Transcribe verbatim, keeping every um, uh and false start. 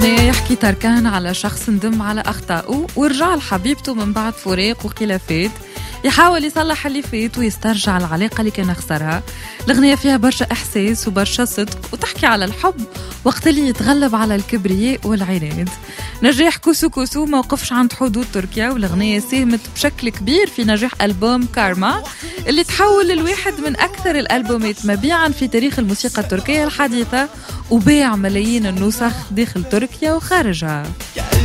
بالأغنية يحكي تركان على شخص ندم على أخطائه ورجع لحبيبته من بعد فراق وخلافات، يحاول يصلح اللي فات ويسترجع العلاقة اللي كان خسرها. الأغنية فيها برشا إحساس وبرشا صدق وتحكي على الحب وقت اللي يتغلب على الكبرياء والعناد. نجاح كوسو كوسو ما وقفش عند حدود تركيا، والأغنية ساهمت بشكل كبير في نجاح ألبوم كارما اللي تحول للواحد من أكثر الألبومات مبيعاً في تاريخ الموسيقى التركية الحديثة، وباع ملايين النسخ داخل تركيا وخارجها.